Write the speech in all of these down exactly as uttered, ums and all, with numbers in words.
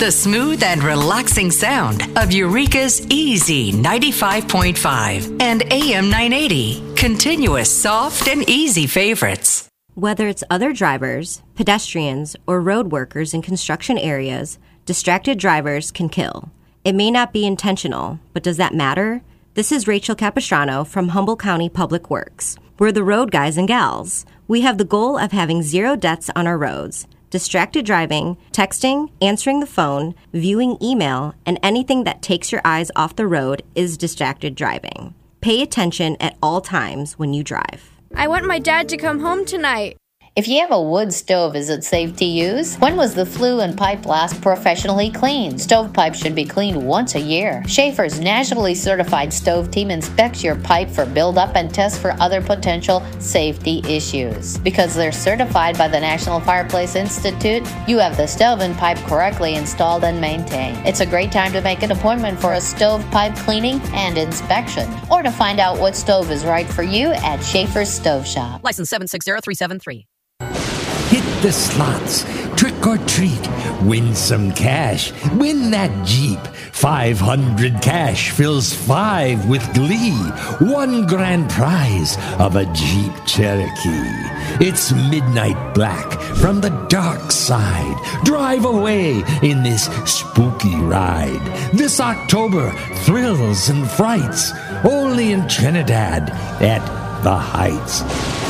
the smooth and relaxing sound of Eureka's Easy ninety-five point five and A M nine eighty. Continuous soft and easy favorites. Whether it's other drivers, pedestrians, or road workers in construction areas, distracted drivers can kill. It may not be intentional, but does that matter? This is Rachel Capistrano from Humboldt County Public Works. We're the road guys and gals. We have the goal of having zero deaths on our roads. Distracted driving, texting, answering the phone, viewing email, and anything that takes your eyes off the road is distracted driving. Pay attention at all times when you drive. I want my dad to come home tonight. If you have a wood stove, is it safe to use? When was the flue and pipe last professionally cleaned? Stovepipes should be cleaned once a year. Schaefer's nationally certified stove team inspects your pipe for buildup and tests for other potential safety issues. Because they're certified by the National Fireplace Institute, you have the stove and pipe correctly installed and maintained. It's a great time to make an appointment for a stovepipe cleaning and inspection, or to find out what stove is right for you at Schaefer's Stove Shop. License seven six zero three seven three. Hit the slots, trick or treat, win some cash, win that Jeep. five hundred cash fills five with glee. One grand prize of a Jeep Cherokee. It's midnight black from the dark side. Drive away in this spooky ride. This October, thrills and frights, only in Trinidad at the Heights.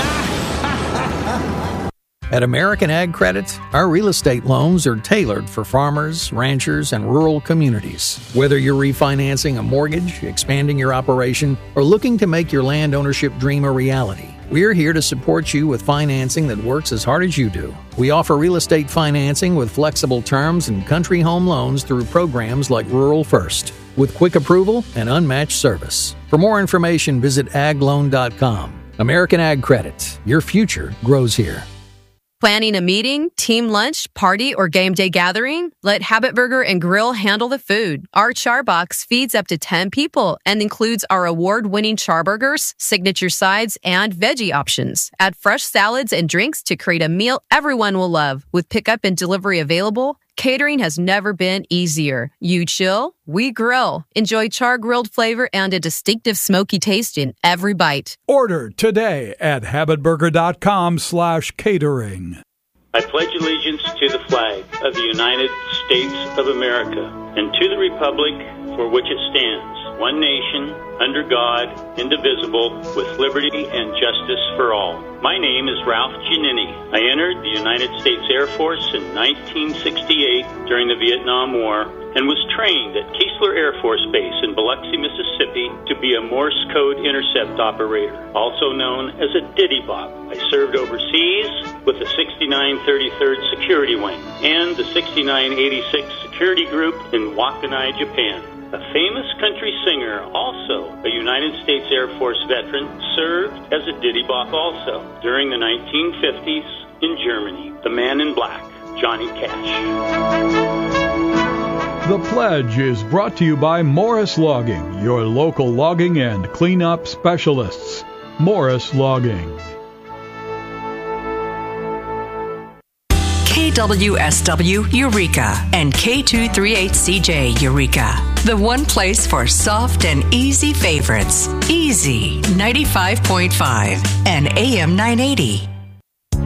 At American Ag Credit, our real estate loans are tailored for farmers, ranchers, and rural communities. Whether you're refinancing a mortgage, expanding your operation, or looking to make your land ownership dream a reality, we're here to support you with financing that works as hard as you do. We offer real estate financing with flexible terms and country home loans through programs like Rural First, with quick approval and unmatched service. For more information, visit ag loan dot com. American Ag Credit. Your future grows here. Planning a meeting, team lunch, party, or game day gathering? Let Habit Burger and Grill handle the food. Our char box feeds up to ten people and includes our award-winning char burgers, signature sides, and veggie options. Add fresh salads and drinks to create a meal everyone will love. With pickup and delivery available, catering has never been easier. You chill, we grill. Enjoy char-grilled flavor and a distinctive smoky taste in every bite. Order today at habitburger.com slash catering. I pledge allegiance to the flag of the United States of America and to the republic for which it stands, one nation, under God, indivisible, with liberty and justice for all. My name is Ralph Giannini. I entered the United States Air Force in nineteen sixty-eight during the Vietnam War and was trained at Keesler Air Force Base in Biloxi, Mississippi to be a Morse code intercept operator, also known as a Diddy-Bop. I served overseas with the sixty-nine thirty-third Security Wing and the sixty-nine eighty-six Security Group in Wakkanai, Japan. A famous country singer, also a United States Air Force veteran, served as a Diddy-Bop also during the nineteen fifties in Germany. The Man in Black, Johnny Cash. The Pledge is brought to you by Morris Logging, your local logging and cleanup specialists. Morris Logging. K W S W Eureka and K two thirty-eight C J Eureka. The one place for soft and easy favorites. Easy ninety-five point five and A M nine eighty.